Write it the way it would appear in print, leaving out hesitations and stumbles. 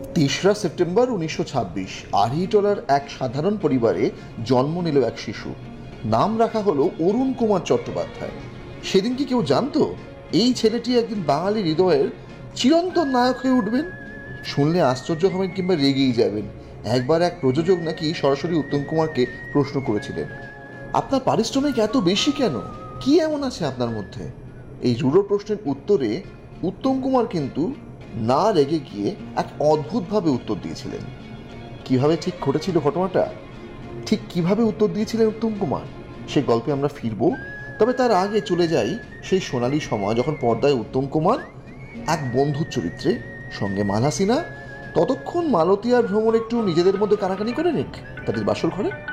তেসরা সেপ্টেম্বর 1926 আড়িটলার এক সাধারণ পরিবারে জন্ম নিল এক শিশু। নাম রাখা হলো অরুণ কুমার চট্টোপাধ্যায়। সেদিন কি কেউ জানতো এই ছেলেটি একদিন বাঙালি হৃদয়ের চিরন্তন নায়ক হয়ে উঠবেন? শুনলে আশ্চর্য হবেন কিংবা রেগেই যাবেন। একবার এক প্রযোজক নাকি সরাসরি উত্তম কুমারকে প্রশ্ন করেছিলেন, আপনার পারিশ্রমিক এত বেশি কেন, কি এমন আছে আপনার মধ্যে? এই রূঢ় প্রশ্নের উত্তরে উত্তম কুমার কিন্তু না রেগে গিয়ে এক অদ্ভুতভাবে উত্তর দিয়েছিলেন। কিভাবে ঠিক ঘটেছিল ঘটনাটা, ঠিক কিভাবে উত্তর দিয়েছিলেন উত্তম কুমার, সে গল্পে আমরা ফিরব। তবে তার আগে চলে যাই সেই সোনালী সময় যখন পর্দায় উত্তম কুমার এক বন্ধুর চরিত্রে, সঙ্গে মালহাসিনা। ততক্ষণ মালতী আর ভ্রমর একটু নিজেদের মধ্যে কানাকানি করে নিক তাদের বাসর ঘরে।